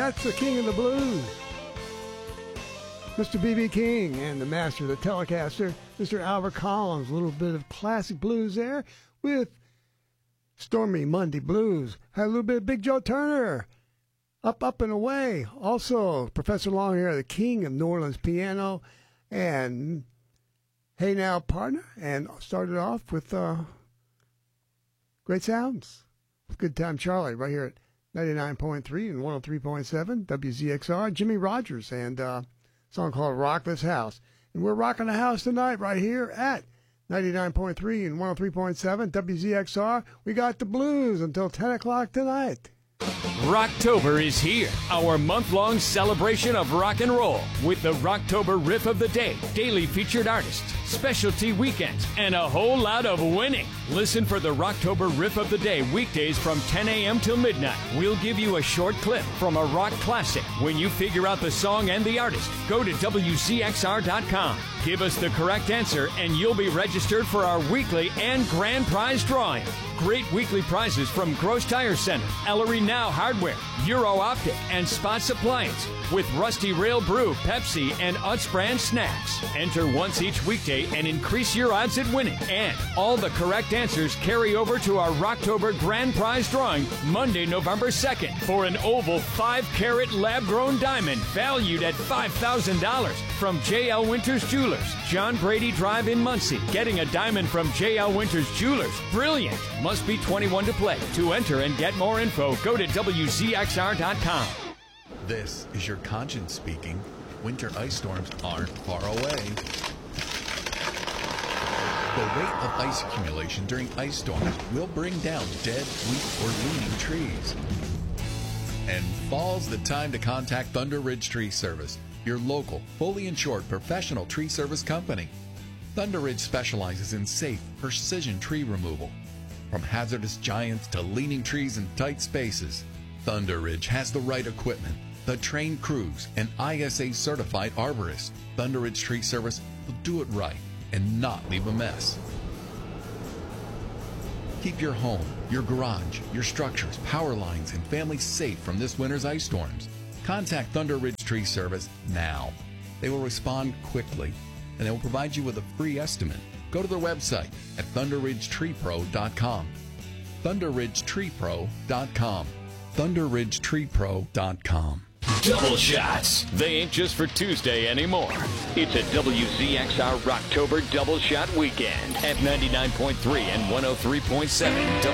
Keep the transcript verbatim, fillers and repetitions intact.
That's the king of the blues, Mister B B King, and the master of the Telecaster, Mister Albert Collins. A little bit of classic blues there with Stormy Monday Blues. Had a little bit of Big Joe Turner, Up, Up, and Away. Also, Professor Longhair, the king of New Orleans piano, and Hey Now, Partner. And started off with uh, Great Sounds with Good Time Charlie right here at ninety-nine point three and one oh three point seven W Z X R. Jimmy Rogers and uh, song called Rock This House. And we're rocking the house tonight right here at ninety-nine point three and one oh three point seven W Z X R. We got the blues until ten o'clock tonight. Rocktober is here, our month-long celebration of rock and roll with the Rocktober Riff of the Day, daily featured artists, specialty weekends, and a whole lot of winning. Listen for the Rocktober Riff of the Day weekdays from ten a.m. till midnight. We'll give you a short clip from a rock classic. When you figure out the song and the artist, go to W Z X R dot com. Give us the correct answer, and you'll be registered for our weekly and grand prize drawing. Great weekly prizes from Gross Tire Center, Ellery Now Hardware, Euro Optic, and Spots Appliance, with Rusty Rail Brew, Pepsi, and Utz brand snacks. Enter once each weekday and increase your odds at winning. And all the correct answers carry over to our Rocktober Grand Prize drawing Monday, November second, for an oval five carat lab-grown diamond valued at five thousand dollars from J L Winters Jewelers, John Brady Drive in Muncie. Getting a diamond from J L Winters Jewelers, brilliant. Must be twenty-one to play. To enter and get more info, go to W Z X R dot com. This is your conscience speaking. Winter ice storms aren't far away. The rate of ice accumulation during ice storms will bring down dead, weak, or leaning trees. And fall's the time to contact Thunder Ridge Tree Service, your local, fully insured professional tree service company. Thunder Ridge specializes in safe, precision tree removal. From hazardous giants to leaning trees in tight spaces, Thunder Ridge has the right equipment, the trained crews, and I S A-certified arborists. Thunder Ridge Tree Service will do it right and not leave a mess. Keep your home, your garage, your structures, power lines, and family safe from this winter's ice storms. Contact Thunder Ridge Tree Service now. They will respond quickly, and they will provide you with a free estimate. Go to their website at thunder ridge tree pro dot com. thunder ridge tree pro dot com. thunder ridge tree pro dot com. Double shots. They ain't just for Tuesday anymore. It's a W Z X R Rocktober Double Shot Weekend at ninety-nine point three and one oh three point seven